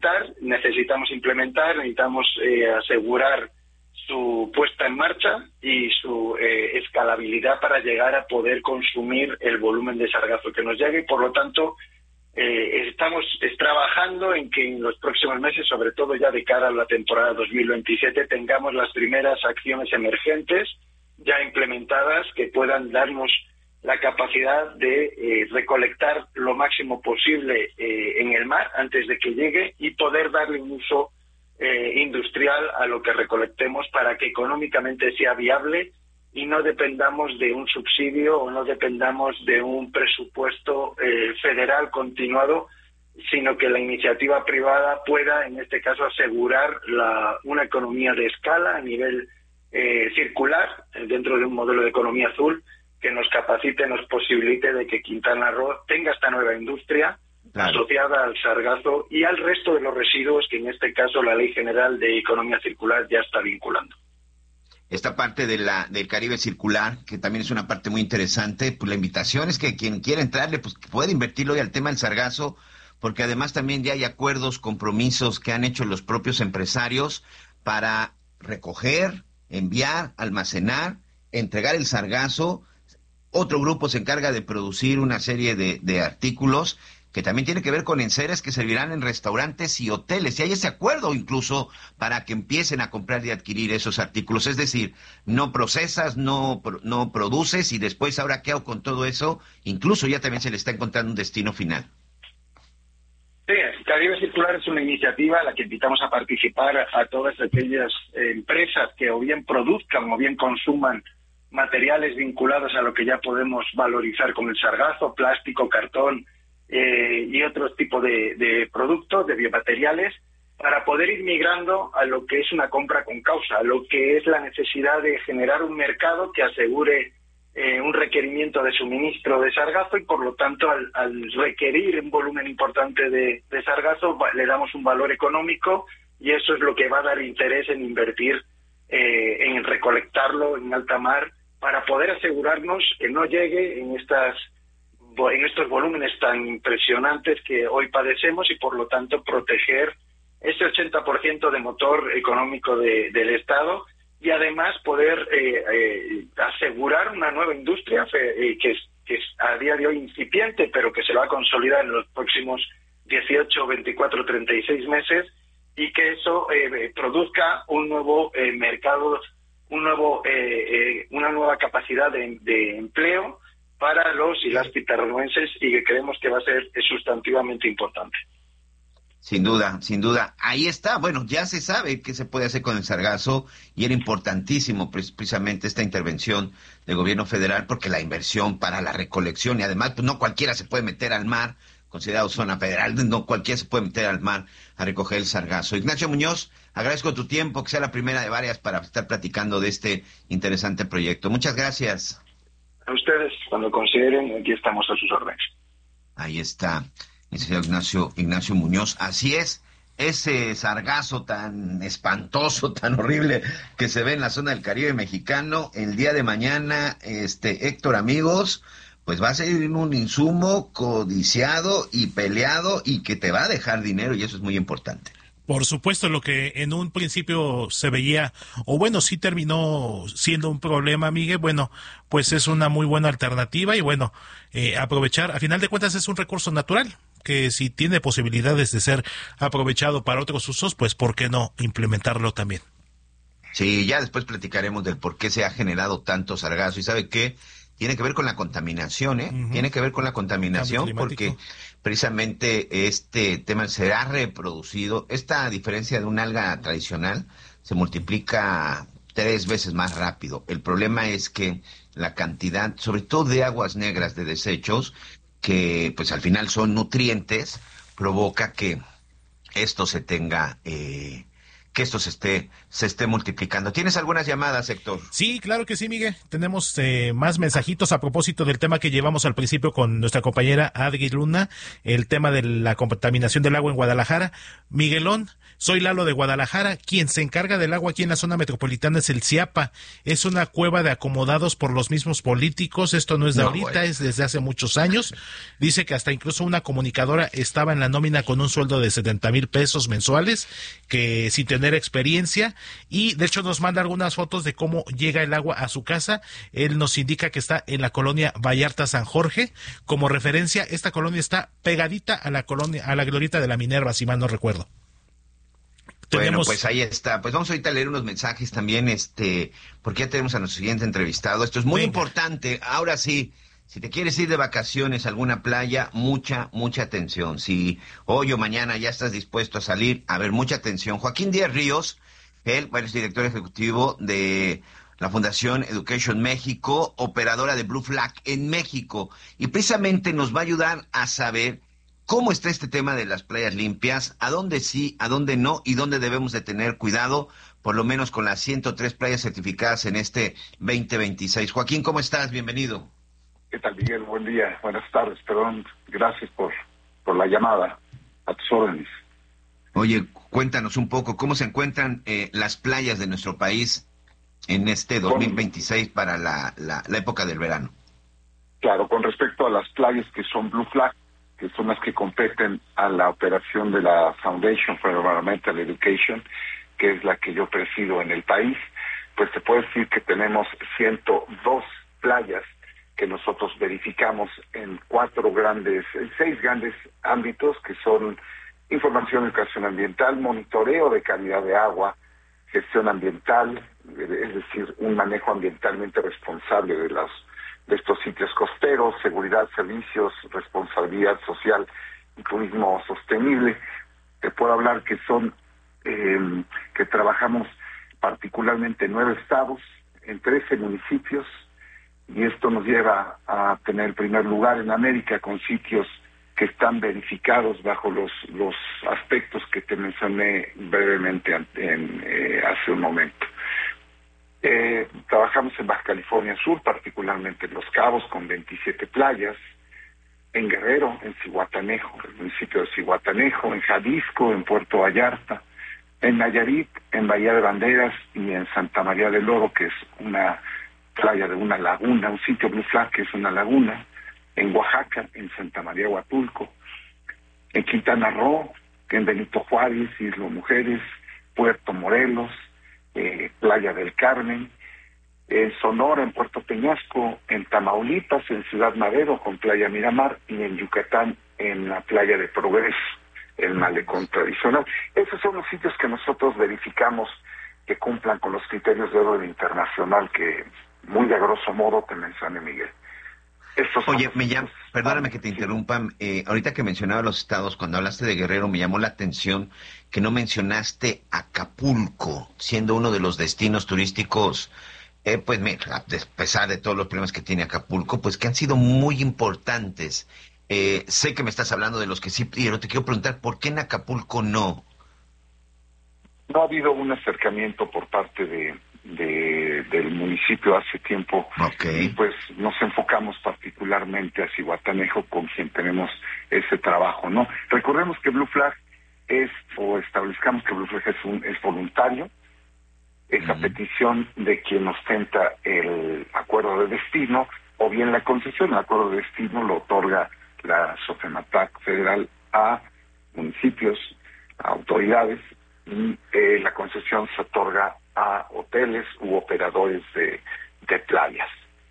necesitamos implementar, necesitamos asegurar su puesta en marcha y su escalabilidad para llegar a poder consumir el volumen de sargazo que nos llegue, y por lo tanto estamos trabajando en que en los próximos meses, sobre todo ya de cara a la temporada 2027, tengamos las primeras acciones emergentes ya implementadas que puedan darnos la capacidad de recolectar lo máximo posible en el mar antes de que llegue y poder darle un uso industrial a lo que recolectemos para que económicamente sea viable y no dependamos de un subsidio o no dependamos de un presupuesto federal continuado, sino que la iniciativa privada pueda, en este caso, asegurar una economía de escala a nivel circular dentro de un modelo de economía azul que nos capacite, nos posibilite de que Quintana Roo tenga esta nueva industria asociada al sargazo y al resto de los residuos que en este caso la Ley General de Economía Circular ya está vinculando. Esta parte del Caribe Circular, que también es una parte muy interesante, pues la invitación es que quien quiera entrarle, pues puede invertirlo hoy al tema del sargazo, porque además también ya hay acuerdos, compromisos que han hecho los propios empresarios para recoger, enviar, almacenar, entregar el sargazo. Otro grupo se encarga de producir una serie de artículos que también tiene que ver con enseres que servirán en restaurantes y hoteles. Y hay ese acuerdo incluso para que empiecen a comprar y adquirir esos artículos. Es decir, no procesas, no produces y después, ¿ahora qué hago con todo eso? Incluso ya también se le está encontrando un destino final. Sí, Caribe Circular es una iniciativa a la que invitamos a participar a todas aquellas empresas que o bien produzcan o bien consuman materiales vinculados a lo que ya podemos valorizar como el sargazo, plástico, cartón y otros tipos de productos, de biomateriales, para poder ir migrando a lo que es una compra con causa, a lo que es la necesidad de generar un mercado que asegure un requerimiento de suministro de sargazo y por lo tanto al requerir un volumen importante de sargazo le damos un valor económico y eso es lo que va a dar interés en invertir en recolectarlo en alta mar para poder asegurarnos que no llegue en estos volúmenes tan impresionantes que hoy padecemos y por lo tanto proteger ese 80% de motor económico del Estado y además poder asegurar una nueva industria que es a día de hoy incipiente, pero que se va a consolidar en los próximos 18, 24, 36 meses y que eso produzca un nuevo mercado, una nueva capacidad de empleo para los y las quintanarroenses y que creemos que va a ser sustantivamente importante. Sin duda, sin duda. Ahí está. Bueno, ya se sabe qué se puede hacer con el sargazo y era importantísimo precisamente esta intervención del gobierno federal porque la inversión para la recolección y además pues no cualquiera se puede meter al mar, considerado zona federal, no cualquiera se puede meter al mar a recoger el sargazo. Ignacio Muñoz, agradezco tu tiempo, que sea la primera de varias para estar platicando de este interesante proyecto. Muchas gracias. A ustedes, cuando consideren, aquí estamos a sus órdenes. Ahí está. El señor Ignacio Muñoz, así es, ese sargazo tan espantoso, tan horrible que se ve en la zona del Caribe mexicano, el día de mañana, Héctor, amigos, pues va a ser un insumo codiciado y peleado y que te va a dejar dinero y eso es muy importante. Por supuesto, lo que en un principio se veía, o bueno, sí terminó siendo un problema, Miguel, bueno, pues es una muy buena alternativa y bueno, aprovechar, a final de cuentas es un recurso natural, que si tiene posibilidades de ser aprovechado para otros usos, pues ¿por qué no implementarlo también? Sí, ya después platicaremos del por qué se ha generado tanto sargazo y ¿sabe qué? Tiene que ver con la contaminación, Uh-huh. Tiene que ver con la contaminación porque precisamente este tema se ha reproducido. Esta diferencia de un alga tradicional se multiplica 3 veces más rápido. El problema es que la cantidad, sobre todo de aguas negras de desechos, que pues al final son nutrientes, provoca que esto se tenga que esto se esté multiplicando. ¿Tienes algunas llamadas, Héctor? Sí, claro que sí, Miguel. Tenemos más mensajitos a propósito del tema que llevamos al principio con nuestra compañera Adri Luna, el tema de la contaminación del agua en Guadalajara. Miguelón, soy Lalo de Guadalajara. Quien se encarga del agua aquí en la zona metropolitana es el CIAPA. Es una cueva de acomodados por los mismos políticos. Esto no es de ahorita, es desde hace muchos años. Dice que hasta incluso una comunicadora estaba en la nómina con un sueldo de 70,000 pesos mensuales, que sin tener experiencia, y de hecho nos manda algunas fotos de cómo llega el agua a su casa. Él nos indica que está en la colonia Vallarta San Jorge. Como referencia, esta colonia está pegadita a la glorieta de la Minerva, si mal no recuerdo. Bueno, pues ahí está. Pues vamos ahorita a leer unos mensajes también, porque ya tenemos a nuestro siguiente entrevistado. Esto es muy importante. Ahora sí, si te quieres ir de vacaciones a alguna playa, mucha atención. Si hoy o mañana ya estás dispuesto a salir, a ver, mucha atención. Joaquín Díaz Ríos, él es director ejecutivo de la Fundación Education México, operadora de Blue Flag en México, y precisamente nos va a ayudar a saber cómo está este tema de las playas limpias, a dónde sí, a dónde no, y dónde debemos de tener cuidado, por lo menos con las 103 playas certificadas en este 2026. Joaquín, ¿cómo estás? Bienvenido. ¿Qué tal, Miguel? Buen día, buenas tardes, perdón, gracias por la llamada, a tus órdenes. Oye, cuéntanos un poco, ¿cómo se encuentran las playas de nuestro país en este 2026 para la época del verano? Claro, con respecto a las playas que son Blue Flag, que son las que competen a la operación de la Foundation for Environmental Education, que es la que yo presido en el país, pues te puedo decir que tenemos 102 playas que nosotros verificamos en 6 grandes ámbitos, que son información y educación ambiental, monitoreo de calidad de agua, gestión ambiental, es decir, un manejo ambientalmente responsable de estos sitios costeros, seguridad, servicios, responsabilidad social y turismo sostenible. Te puedo hablar que que trabajamos particularmente en 9 estados, en 13 municipios, y esto nos lleva a tener el primer lugar en América con sitios que están verificados bajo los aspectos que te mencioné brevemente hace un momento. Trabajamos en Baja California Sur, particularmente en Los Cabos, con 27 playas, en Guerrero, en Zihuatanejo, el municipio de Zihuatanejo, en Jalisco, en Puerto Vallarta, en Nayarit, en Bahía de Banderas y en Santa María del Oro, que es una playa de una laguna, un sitio Blue Flag que es una laguna, en Oaxaca, en Santa María Huatulco, en Quintana Roo, en Benito Juárez, Isla Mujeres, Puerto Morelos, Playa del Carmen, en Sonora, en Puerto Peñasco, en Tamaulipas, en Ciudad Madero, con Playa Miramar, y en Yucatán, en la Playa de Progreso, el malecón tradicional. Esos son los sitios que nosotros verificamos que cumplan con los criterios de orden internacional que, muy de grosso modo, te mencioné, Miguel. Oye, perdóname que te interrumpa, ahorita que mencionaba los estados, cuando hablaste de Guerrero, me llamó la atención que no mencionaste Acapulco, siendo uno de los destinos turísticos, pues a pesar de todos los problemas que tiene Acapulco, pues que han sido muy importantes. Sé que me estás hablando de los que sí, pero te quiero preguntar, ¿por qué en Acapulco no? No ha habido un acercamiento por parte del municipio hace tiempo. Okay. Y pues nos enfocamos particularmente a Zihuatanejo, con quien tenemos ese trabajo, ¿no? Recordemos que Blue Flag establezcamos que Blue Flag es voluntario, es a petición de quien ostenta el acuerdo de destino, o bien la concesión. El acuerdo de destino lo otorga la Sofematac federal a municipios, a autoridades, y la concesión se otorga a hoteles u operadores de playas.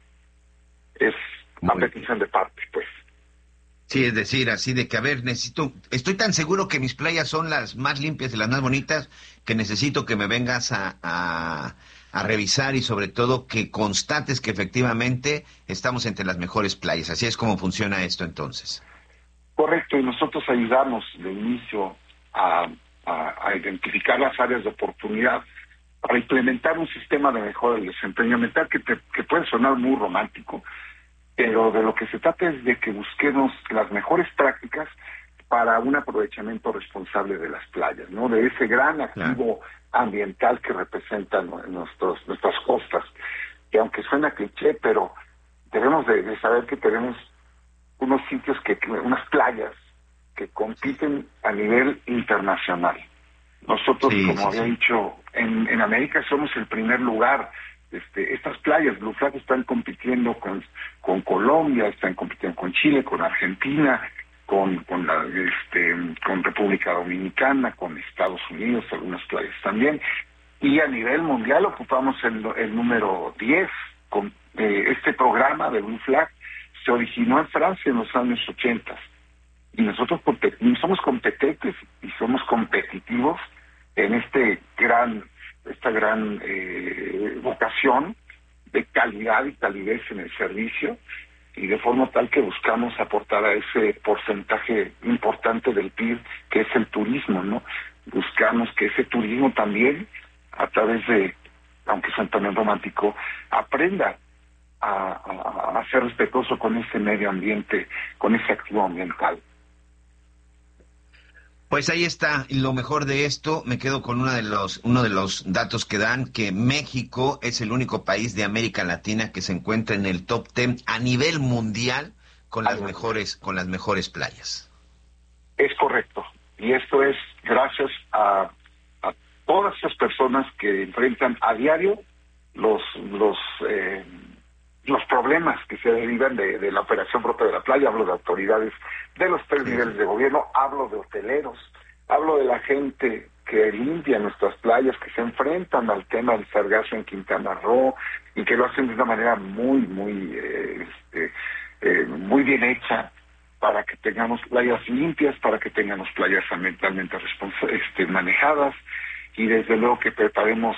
Es a petición de parte, pues. Sí, es decir, así de que, a ver, estoy tan seguro que mis playas son las más limpias y las más bonitas, que necesito que me vengas a revisar, y sobre todo que constates que efectivamente estamos entre las mejores playas. Así es como funciona esto entonces. Correcto, y nosotros ayudamos de inicio a identificar las áreas de oportunidad para implementar un sistema de mejora del desempeño ambiental que puede sonar muy romántico, pero de lo que se trata es de que busquemos las mejores prácticas para un aprovechamiento responsable de las playas, ¿no? De ese gran activo ambiental que representan nuestras costas, que aunque suena cliché, pero debemos de saber que tenemos unos sitios, unas playas que compiten a nivel internacional. Nosotros, había dicho, en América somos el primer lugar. Estas playas Blue Flag están compitiendo con Colombia, están compitiendo con Chile, con Argentina, con República Dominicana, con Estados Unidos, algunas playas también, y a nivel mundial ocupamos el número 10. Este programa de Blue Flag se originó en Francia en los años 80, y nosotros somos competentes y somos competitivos en esta gran vocación de calidad y calidez en el servicio, y de forma tal que buscamos aportar a ese porcentaje importante del PIB que es el turismo, ¿no? Buscamos que ese turismo también, a través de, aunque suene también romántico, aprenda a ser respetuoso con ese medio ambiente, con ese activo ambiental. Pues ahí está, y lo mejor de esto, me quedo con uno de los datos que dan, que México es el único país de América Latina que se encuentra en el top 10 a nivel mundial con las mejores playas. Es correcto, y esto es gracias a todas esas personas que enfrentan a diario los problemas que se derivan de la operación propia de la playa. Hablo de autoridades de los 3 niveles de gobierno, hablo de hoteleros, hablo de la gente que limpia nuestras playas, que se enfrentan al tema del sargazo en Quintana Roo y que lo hacen de una manera muy bien hecha, para que tengamos playas limpias, para que tengamos playas ambientalmente manejadas, y desde luego que preparemos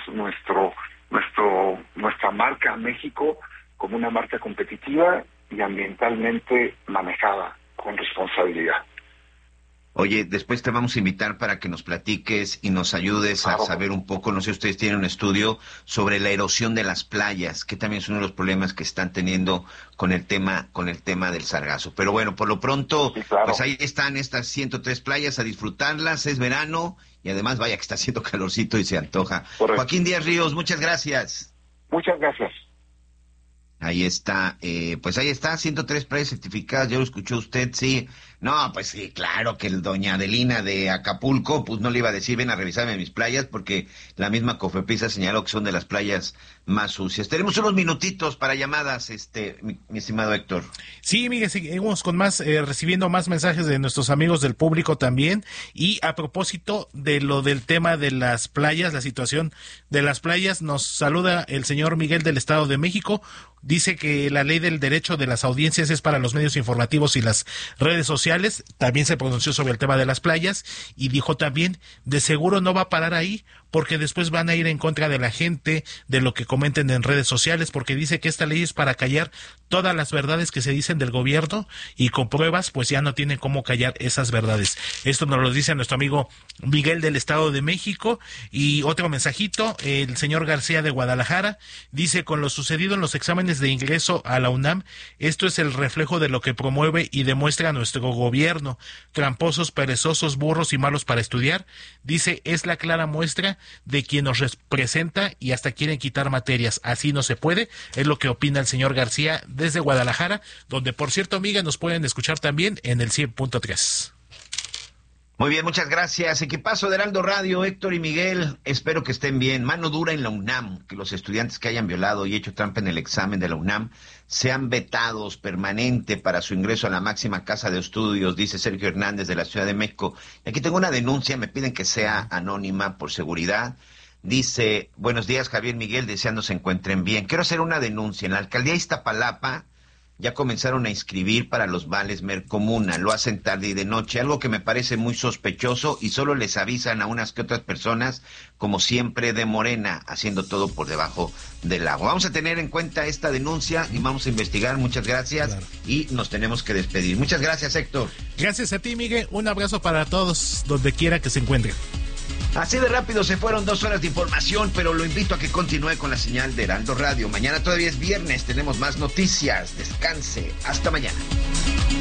nuestra marca México como una marca competitiva y ambientalmente manejada con responsabilidad. Oye, después te vamos a invitar para que nos platiques y nos ayudes a saber un poco, no sé, ustedes tienen un estudio sobre la erosión de las playas, que también es uno de los problemas que están teniendo con el tema del sargazo. Pero bueno, por lo pronto, pues ahí están estas 103 playas, a disfrutarlas, es verano y además vaya que está haciendo calorcito y se antoja. Correcto. Joaquín Díaz Ríos, muchas gracias. Muchas gracias. Ahí está, 103 playas certificadas, ya lo escuchó usted, sí. No, pues sí, claro que el doña Adelina de Acapulco, pues no le iba a decir, ven a revisarme mis playas, porque la misma COFEPRIS ha señalado que son de las playas más sucias. Tenemos unos minutitos para llamadas, mi estimado Héctor. Sí, Miguel, seguimos con recibiendo más mensajes de nuestros amigos del público también, y a propósito de lo del tema de las playas, la situación de las playas, nos saluda el señor Miguel del Estado de México. Dice que la ley del derecho de las audiencias es para los medios informativos y las redes sociales. También se pronunció sobre el tema de las playas y dijo también, de seguro no va a parar ahí, porque después van a ir en contra de la gente, de lo que comenten en redes sociales, porque dice que esta ley es para callar todas las verdades que se dicen del gobierno, y con pruebas pues ya no tienen cómo callar esas verdades. Esto nos lo dice nuestro amigo Miguel del Estado de México. Y otro mensajito, el señor García de Guadalajara dice, con lo sucedido en los exámenes de ingreso a la UNAM, esto es el reflejo de lo que promueve y demuestra nuestro gobierno, tramposos, perezosos, burros y malos para estudiar. Dice, es la clara muestra de quien nos representa y hasta quieren quitar materias. Así no se puede, es lo que opina el señor García desde Guadalajara, donde por cierto, amiga, nos pueden escuchar también en el 100.3. Muy bien, muchas gracias. Equipazo de Heraldo Radio, Héctor y Miguel, espero que estén bien. Mano dura en la UNAM, que los estudiantes que hayan violado y hecho trampa en el examen de la UNAM sean vetados permanente para su ingreso a la máxima casa de estudios, dice Sergio Hernández de la Ciudad de México. Y aquí tengo una denuncia, me piden que sea anónima por seguridad. Dice, buenos días Javier, Miguel, deseando se encuentren bien. Quiero hacer una denuncia. En la alcaldía Iztapalapa ya comenzaron a inscribir para los vales Mercomuna, lo hacen tarde y de noche, algo que me parece muy sospechoso, y solo les avisan a unas que otras personas, como siempre de Morena, haciendo todo por debajo del agua. Vamos a tener en cuenta esta denuncia y vamos a investigar. Muchas gracias. Claro. Y nos tenemos que despedir. Muchas gracias, Héctor. Gracias a ti, Miguel. Un abrazo para todos, donde quiera que se encuentren. Así de rápido se fueron 2 horas de información, pero lo invito a que continúe con la señal de Heraldo Radio. Mañana todavía es viernes, tenemos más noticias. Descanse. Hasta mañana.